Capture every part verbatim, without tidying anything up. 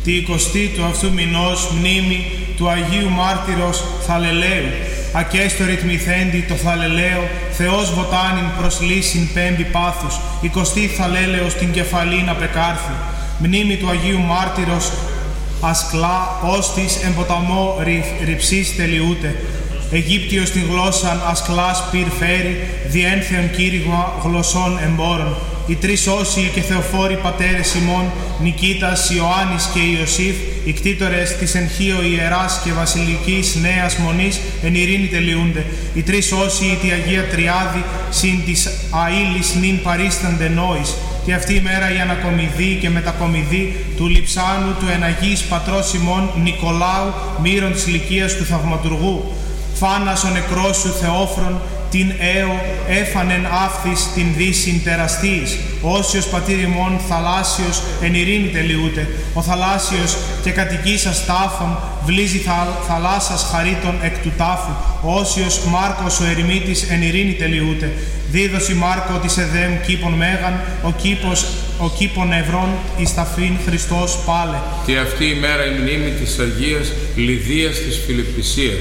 Τη εικοστή του αυτού μηνός μνήμη του Αγίου Μάρτυρος Θαλελαίου, ακέστορη τμηθέντη το Θαλελαίο, Θεός βοτάνιν προς λύσιν πέμπει πάθους, εικοστή Θαλέλεος την κεφαλήν απεκάρθη. Μνήμη του Αγίου Μάρτυρος Ασκλά, όστις εμποταμό ρυψής τελειούται. Αιγύπτιος την γλώσσαν Ασκλάς πυρ φέρει, διένθεων κήρυγμα γλωσσών εμπόρων. Οι τρεις όσοι και θεοφόροι πατέρες ημών, Νικήτας, Ιωάννης και Ιωσήφ, οι κτήτορες της εν χείο ιεράς και βασιλικής νέας μονής, εν ειρήνη τελειούνται. Οι τρεις όσοι τη Αγία Τριάδη, συν της αήλης νυν παρίστανται νόης. Και αυτή η μέρα η ανακομιδή και μετακομιδή του λειψάνου του εναγής πατρός ημών Νικολάου, μύρων της ηλικίας του θαυματουργού. Φάνας ο νεκρός σου Θεόφρον, την έω έφανεν άφθης την δύσιν τεραστής. Όσιος πατήρ ημών θαλάσσιος εν ειρήνη τελειούται. Ο θαλάσσιος και κατοικήσας τάφων βλύζει θα, θαλάσσας χαρίτων εκ του τάφου. Όσιος Μάρκος ο ερημίτης εν ειρήνη τελειούται. Δίδωση Μάρκο της Εδέμ κήπων μέγαν, ο κήπος ο κήπων ευρών εις ταφήν Χριστός πάλε. Και αυτή η μέρα η μνήμη της Αγίας Λιδίας της Φιλιππισίας.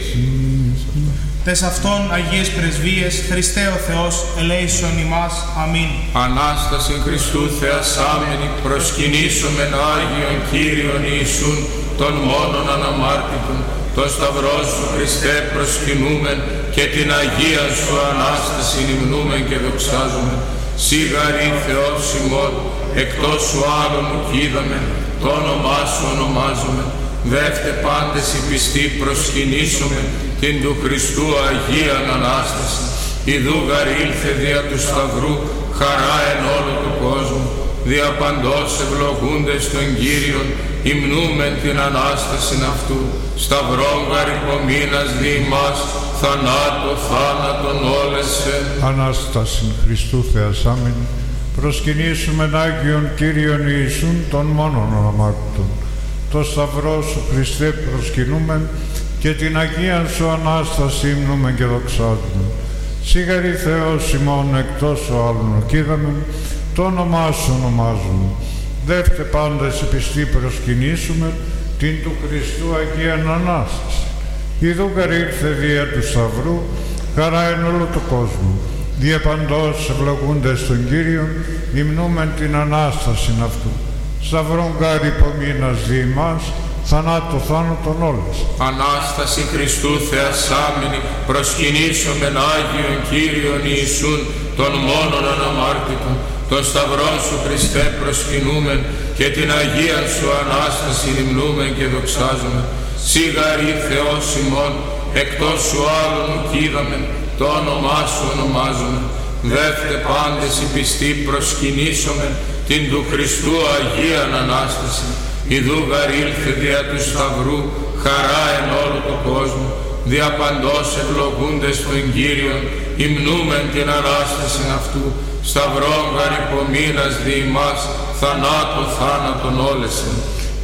Τες αυτών Αγίες Πρεσβείες, Χριστέ ο Θεός, ελέησον ημάς. Αμήν. Ανάσταση Χριστού Θεασάμενη, προσκυνήσομεν Άγιον Κύριον Ιησούν, των μόνον αναμάρτητων, το Σταυρό σου Χριστέ προσκυνούμεν και την Αγία σου Ανάσταση υμνούμεν και δοξάζομεν. Σιγαρή Θεός ημών, εκτός σου άλλον ουκίδαμεν, το όνομά σου ονομάζομεν. Δεύτε πάντες οι πιστοί προσκυνήσομεν την του Χριστού Αγίαν Ανάσταση. Ιδού γαρ ήλθε δια του Σταυρού χαρά εν όλο του κόσμου. Δια παντός ευλογούντες τον Κύριον υμνούμεν την Ανάστασιν αυτού. Σταυρόν γαρ υπομείνας δι' ημάς, θανάτω θάνατον όλεσαι. Ανάστασιν Χριστού Θεασάμενη, προσκυνήσομεν Άγιον Κύριον Ιησούν των μόνον ονομάτων. Το Σταυρό σου Χριστέ προσκυνούμεν και την Αγία σου Ανάσταση ύμνумεν και δοξάζουμε. Σίγαρη Θεός ημών εκτός ο άλλων οκίδαμεν, το όνομά σου ονομάζουμε. Δεύτε πάντες οι πιστοί προσκυνήσουμε την του Χριστού Αγίαν Ανάσταση. Ιδού γαρ ήλθε δια του Σταυρού χαρά εν όλο το κόσμο. Δια παντός ευλογούντες τον Κύριον υμνούμεν την Ανάστασιν αυτού. Σταυρόν γάρ υπομείνας δι' ημάς, θανάτω θάνατον όλες. Ανάσταση Χριστού Θεασάμενη, προσκυνήσομεν Άγιον Κύριον Ιησούν, των μόνον αναμάρτητων, τον Σταυρό σου Χριστέ προσκυνούμεν και την Αγία σου Ανάσταση υμνούμεν και δοξάζομεν. Σιγαρή Θεός ημών, εκτός σου άλλον ουκίδαμεν, το όνομά σου ονομάζομεν. Δεύτε πάντες οι πιστοί προσκυνήσομεν την του Χριστού Αγίαν Ανάσταση. Ιδού γαρ ήλθε δια του Σταυρού χαρά εν όλο το κόσμο. Δια παντός ευλογούντες τον Κύριον υμνούμεν την Ανάστασιν αυτού. Σταυρόν γαρ υπομείνας δι' ημάς, θανάτω θάνατον όλεσεν.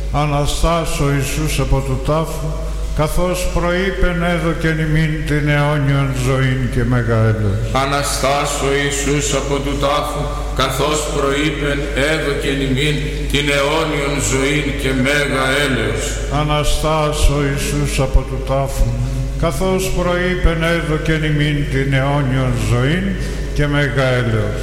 Αναστάς ο Ιησούς από του τάφου, καθώς προείπεν έδωκεν ημίν την αιώνιον ζωήν και μέγα έλεος. Αναστάς ο Ιησούς από του τάφου, καθώς προείπεν έδωκεν ημίν την αιώνιον ζωήν και μέγα έλεος. Αναστάς ο Ιησούς από του τάφου, καθώς προείπεν έδωκεν ημίν την αιώνιον ζωήν και μέγα έλεος.